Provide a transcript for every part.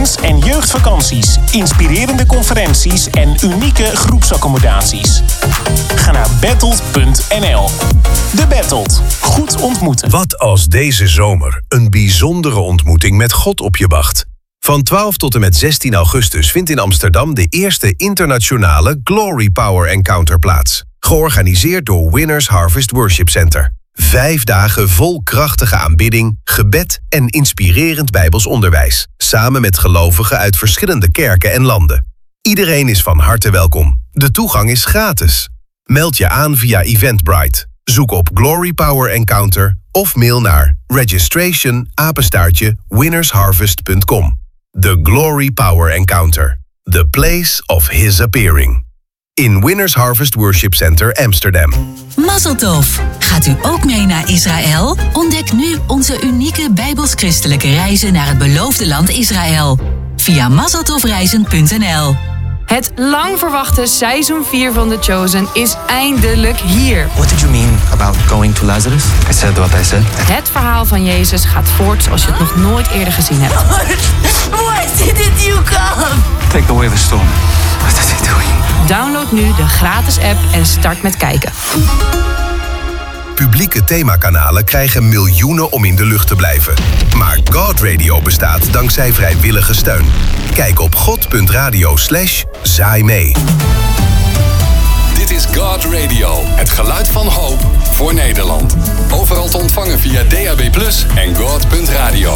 weekends en jeugdvakanties, inspirerende conferenties en unieke groepsaccommodaties. Ga naar Battled.nl. De Battled. Goed ontmoeten. Wat als deze zomer een bijzondere ontmoeting met God op je wacht? Van 12 tot en met 16 augustus vindt in Amsterdam de eerste internationale Glory Power Encounter plaats. Georganiseerd door Winners Harvest Worship Center. 5 dagen vol krachtige aanbidding, gebed en inspirerend Bijbels onderwijs. Samen met gelovigen uit verschillende kerken en landen. Iedereen is van harte welkom. De toegang is gratis. Meld je aan via Eventbrite. Zoek op Glory Power Encounter of mail naar registration@winnersharvest.com. The Glory Power Encounter. The place of His appearing. In Winners Harvest Worship Center Amsterdam. Mazel tov! Gaat u ook mee naar Israël? Ontdek nu onze unieke bijbels-christelijke reizen naar het beloofde land Israël. Via mazeltovreizen.nl. Het lang verwachte seizoen 4 van The Chosen is eindelijk hier. What did you mean about going to Lazarus? I said what I said. Het verhaal van Jezus gaat voort zoals je het nog nooit eerder gezien hebt. Why didn't you come? Take away the storm. What is he doing? Download nu de gratis app en start met kijken. Publieke themakanalen krijgen miljoenen om in de lucht te blijven. Maar God Radio bestaat dankzij vrijwillige steun. Kijk op god.radio/zaai mee. Dit is God Radio, het geluid van hoop voor Nederland. Overal te ontvangen via DAB+ en God.radio.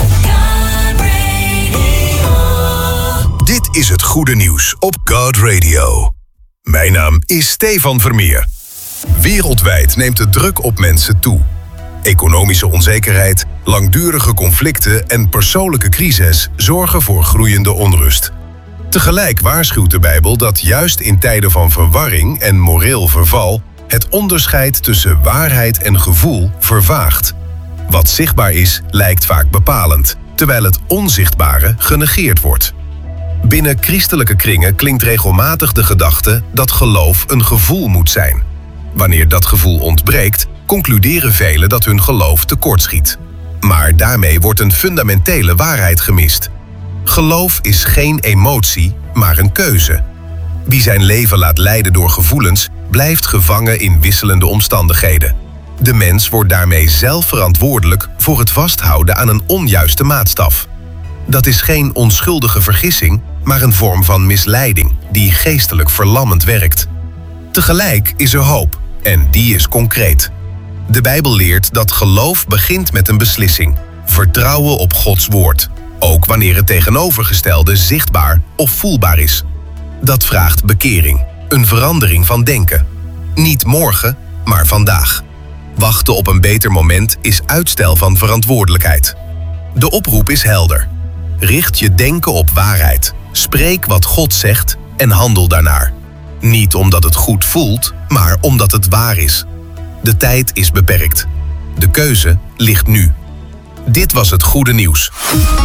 Dit is het goede nieuws op God Radio. Mijn naam is Stefan Vermeer. Wereldwijd neemt de druk op mensen toe. Economische onzekerheid, langdurige conflicten en persoonlijke crises zorgen voor groeiende onrust. Tegelijk waarschuwt de Bijbel dat juist in tijden van verwarring en moreel verval het onderscheid tussen waarheid en gevoel vervaagt. Wat zichtbaar is, lijkt vaak bepalend, terwijl het onzichtbare genegeerd wordt. Binnen christelijke kringen klinkt regelmatig de gedachte dat geloof een gevoel moet zijn. Wanneer dat gevoel ontbreekt, concluderen velen dat hun geloof tekortschiet. Maar daarmee wordt een fundamentele waarheid gemist. Geloof is geen emotie, maar een keuze. Wie zijn leven laat leiden door gevoelens, blijft gevangen in wisselende omstandigheden. De mens wordt daarmee zelf verantwoordelijk voor het vasthouden aan een onjuiste maatstaf. Dat is geen onschuldige vergissing, maar een vorm van misleiding die geestelijk verlammend werkt. Tegelijk is er hoop, en die is concreet. De Bijbel leert dat geloof begint met een beslissing. Vertrouwen op Gods woord, ook wanneer het tegenovergestelde zichtbaar of voelbaar is. Dat vraagt bekering, een verandering van denken. Niet morgen, maar vandaag. Wachten op een beter moment is uitstel van verantwoordelijkheid. De oproep is helder. Richt je denken op waarheid. Spreek wat God zegt en handel daarnaar. Niet omdat het goed voelt, maar omdat het waar is. De tijd is beperkt. De keuze ligt nu. Dit was het goede nieuws.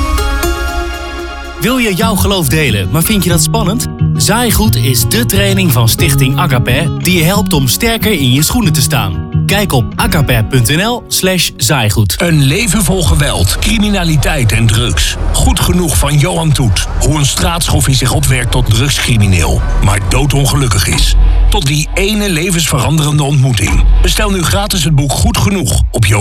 Wil je jouw geloof delen, maar vind je dat spannend? Zaaigoed is dé training van Stichting Agape die je helpt om sterker in je schoenen te staan. Kijk op agape.nl/zaaigoed. Een leven vol geweld, criminaliteit en drugs. Goed genoeg van Johan Toet. Hoe een straatschoffie zich opwerkt tot drugscrimineel, maar doodongelukkig is. Tot die ene levensveranderende ontmoeting. Bestel nu gratis het boek Goed Genoeg op